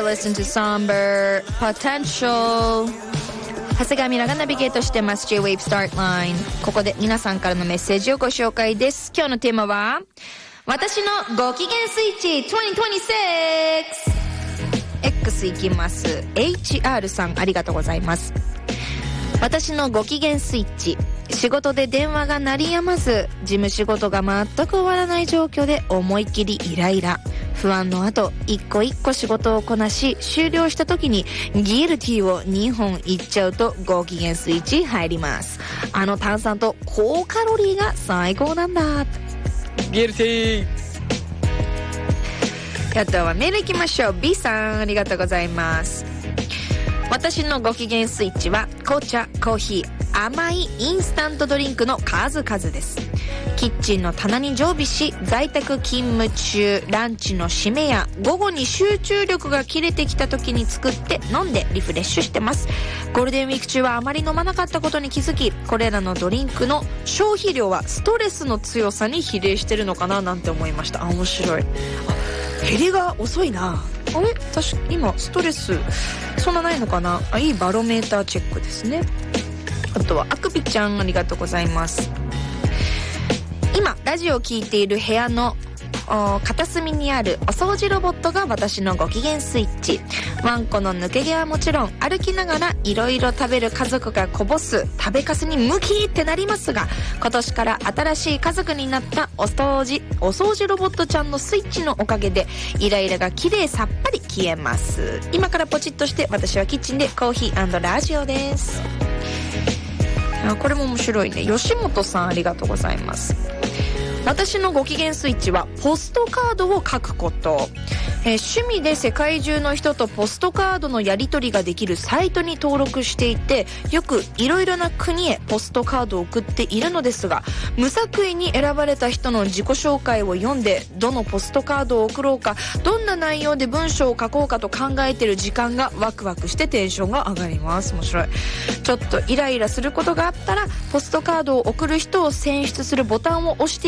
listen to Somber Potential。長谷川ミラがナビゲートしてます J-Wave Start Line。ここで皆さんからのメッセージをご紹介です。今日のテーマは私のご機嫌スイッチ2026。 X いきます。 HR さんありがとうございます。私のご機嫌スイッチ、仕事で電話が鳴りやまず、事務仕事が全く終わらない状況で思い切りイライラ、不安の後一個一個仕事をこなし終了した時にギルティーを2本いっちゃうとご機嫌スイッチ入ります。あの炭酸と高カロリーが最高なんだ。ギルティー。やったわ。メールいきましょう。 B さんありがとうございます。私のご機嫌スイッチは紅茶、コーヒー、甘いインスタントドリンクの数々です。キッチンの棚に常備し、在宅勤務中、ランチの締めや午後に集中力が切れてきた時に作って飲んでリフレッシュしてます。ゴールデンウィーク中はあまり飲まなかったことに気づき、これらのドリンクの消費量はストレスの強さに比例してるのかななんて思いました。面白い。減りが遅いな。あれ、確か今ストレスそんなないのかな。いいバロメーターチェックですね。あとはあくびちゃんありがとうございます。今ラジオを聞いている部屋の片隅にあるお掃除ロボットが私のご機嫌スイッチ。ワンコの抜け毛はもちろん、歩きながらいろいろ食べる家族がこぼす食べかすにムキーってなりますが、今年から新しい家族になったお掃除ロボットちゃんのスイッチのおかげでイライラがきれいさっぱり消えます。今からポチッとして私はキッチンでコーヒー&ラジオです。これも面白いね。吉本さんありがとうございます。私のご機嫌スイッチはポストカードを書くこと。趣味で世界中の人とポストカードのやり取りができるサイトに登録していて、よくいろいろな国へポストカードを送っているのですが、無作為に選ばれた人の自己紹介を読んでどのポストカードを送ろうか、どんな内容で文章を書こうかと考えてる時間がワクワクしてテンションが上がります。面白い。ちょっとイライラすることがあったらポストカードを送る人を選出するボタンを押して